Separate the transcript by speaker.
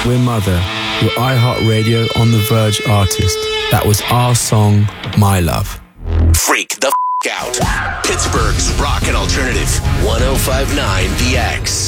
Speaker 1: We're Mother, your iHeartRadio On The Verge artist. That was our song, My Love.
Speaker 2: Freak the out. Pittsburgh's Rock and Alternative 105.9 The X.